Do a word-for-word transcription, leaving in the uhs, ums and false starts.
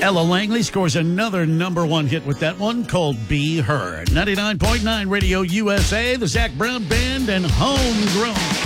Ella Langley scores another number one hit with that one called Be Heard. ninety-nine point nine Radio U S A, the Zach Brown Band, and Homegrown.